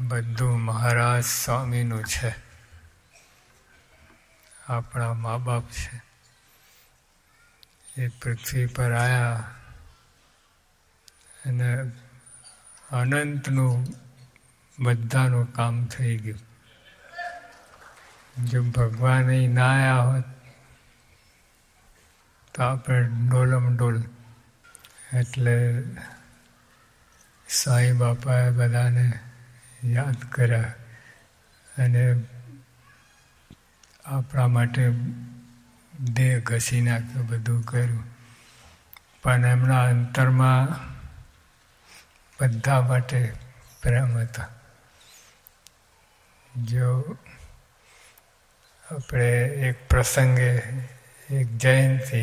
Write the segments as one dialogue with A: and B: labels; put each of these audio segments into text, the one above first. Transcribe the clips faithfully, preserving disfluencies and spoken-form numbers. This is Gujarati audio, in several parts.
A: બધું મહારાજ સ્વામીનું છે, આપણા મા બાપ છે. એ પૃથ્વી પર આવ્યા અને અનંતનું બધાનું કામ થઈ ગયું. જો ભગવાન અહીં ના આવ્યા હોત તો આપણે ડોલમ ડોલ. એટલે સાંઈ બાપાએ બધાને યાદ કર્યા અને આપણા માટે દેહ ઘસી નાખ્યો, બધું કર્યું. પણ એમના અંતરમાં બધા માટે પ્રેમ હતા. જો આપણે એક પ્રસંગે એક જયંતિ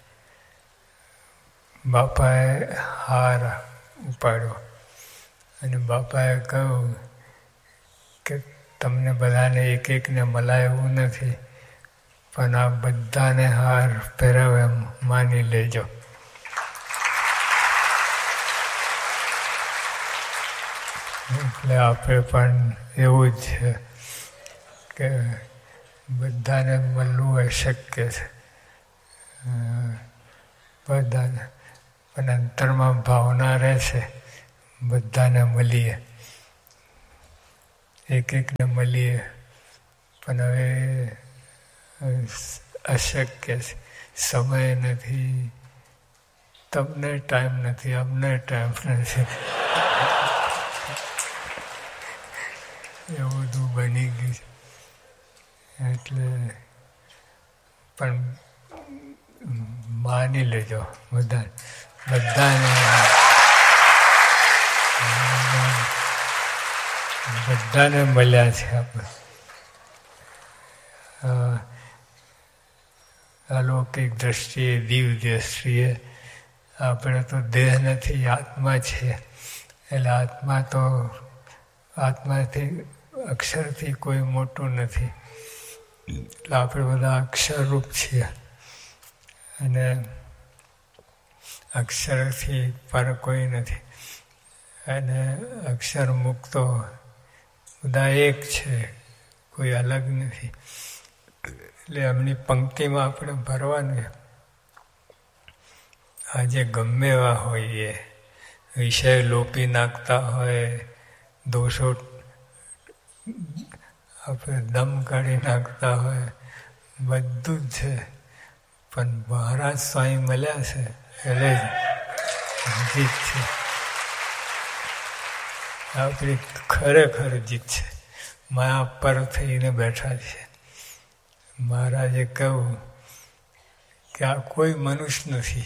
A: બાપાએ હાર ઉપાડ્યો અને બાપાએ કહ્યું કે તમને બધાને એક એકને મલાય એવું નથી, પણ આ બધાને હાર પહેરાવે એમ માની લેજો. એટલે આપણે પણ એવું જ છે કે બધાને મળવું અશક્ય છે, બધાને, પણ અંતરમાં ભાવના રહે છે બધાને મળીએ, એક એકને મળીએ. પણ હવે અશક્ય છે, સમય નથી, તમને ટાઈમ નથી, અમને ટાઈમ નથી, એવું બધું બની ગયું છે. એટલે પણ માની લેજો બધા બધાને બધાને મળ્યા છે આપણે. અલૌકિક દ્રષ્ટિએ, દિવ્ય દ્રષ્ટિએ આપણે તો દેહ નથી, આત્મા છે. એટલે આત્મા તો આત્માથી અક્ષરથી કોઈ મોટું નથી. એટલે આપણે બધા અક્ષરરૂપ છીએ અને અક્ષરથી પર કોઈ નથી. અને અક્ષર મુક્તો બધા એક છે, કોઈ અલગ નથી. એટલે એમની પંક્તિમાં આપણે ભરવાનું. આજે ગમે એવા હોઈએ, વિષય લોપી નાખતા હોય, દોષો આપણે દમ કાઢી નાખતા હોય, બધું જ છે. પણ મહારાજ સ્વામી મળ્યા છે એટલે જીત છે, આપણી ખરેખર જીત છે. માયા પર થઈને બેઠા છે. મહારાજે કહ્યું કે આ કોઈ મનુષ્ય નથી,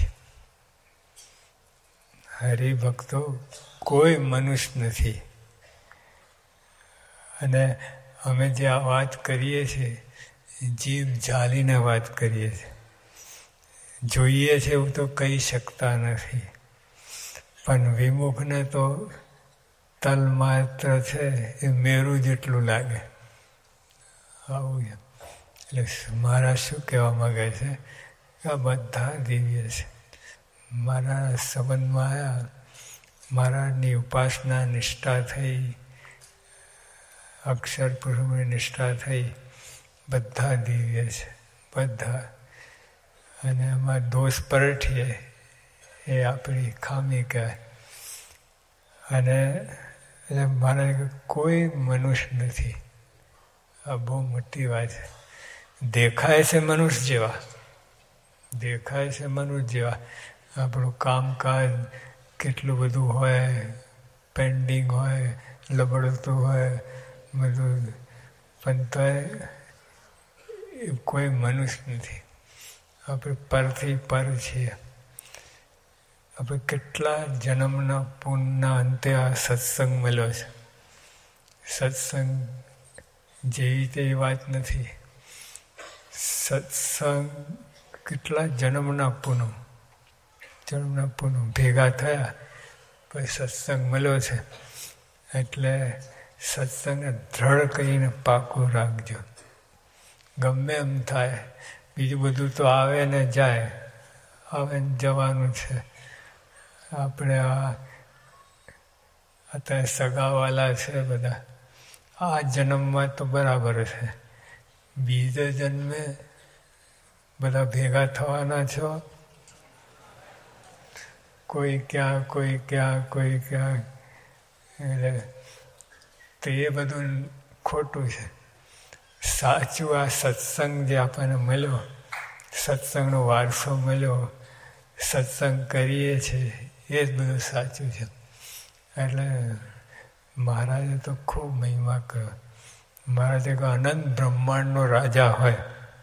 A: હરિભક્તો કોઈ મનુષ્ય નથી. અને અમે જે આ વાત કરીએ છીએ, જીભ ઝાલીને વાત કરીએ છીએ, જોઈએ છે એવું તો કહી શકતા નથી. પણ વિમુખને તો તલ માત્ર છે એ મેરું જેટલું લાગે. આવું એટલે મારા શું કહેવા માંગે છે કે આ બધા દિવ્ય છે. મારા સંબંધમાં આવ્યા, મહારાજની ઉપાસના નિષ્ઠા થઈ, અક્ષર પુરુષની નિષ્ઠા થઈ, બધા દિવ્ય છે, બધા. અને એમાં દોષ પરઠીએ એ આપણી ખામી કહેવાય. અને એટલે મારે કોઈ મનુષ્ય નથી. આ બહુ મોટી વાત છે. દેખાય છે મનુષ્ય જેવા, દેખાય છે મનુષ્ય જેવા. આપણું કામકાજ કેટલું બધું હોય, પેન્ડિંગ હોય, લબડતું હોય બધું, પણ તોય કોઈ મનુષ્ય નથી. આપણે પરથી પર છીએ. આપણે કેટલા જન્મના પુણ્યના અંતે આ સત્સંગ મળ્યો છે. સત્સંગ જેવી તેવી વાત નથી. સત્સંગ કેટલા જન્મના પુનઃ જન્મના પુનઃ ભેગા થયા પછી સત્સંગ મળ્યો છે. એટલે સત્સંગને દ્રઢ કરીને પાકું રાખજો. ગમે એમ થાય, બીજું બધું તો આવે ને જાય, આવે ને જવાનું છે. આપણે આ અત્યારે સગાવાલા છે બધા, આ જન્મમાં તો બરાબર છે, બીજા જન્મે બધા ભેગા થવાના છો, કોઈ ક્યાં કોઈ ક્યાં કોઈ ક્યાં, એટલે તો એ બધું ખોટું છે. સાચું આ સત્સંગ જે આપણને મળ્યો, સત્સંગનો વારસો મળ્યો, સત્સંગ કરીએ છીએ, એ જ બધું સાચું છે. એટલે મહારાજે તો ખૂબ મહિમા કર્યો. મહારાજે કહ્યું અનંત બ્રહ્માંડનો રાજા હોય,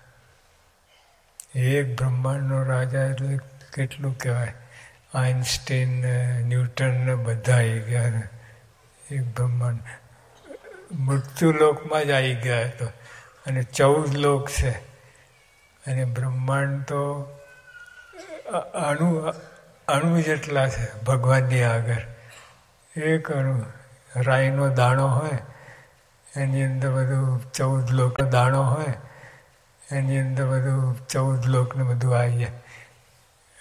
A: એક બ્રહ્માંડનો રાજા એટલે કેટલું કહેવાય. આઇન્સ્ટીન ને ન્યૂટન ને બધા આવી ગયા, એક બ્રહ્માંડ મૃત્યુલોકમાં જ આવી ગયા તો, અને ચૌદ લોક છે, અને બ્રહ્માંડ તો અણુ અણુ જેટલા છે ભગવાનની આગળ. એક અણુ રાઈનો દાણો હોય એની અંદર બધું ચૌદ લોક દાણો હોય એની અંદર બધું ચૌદ લોકને બધું આવી જાય.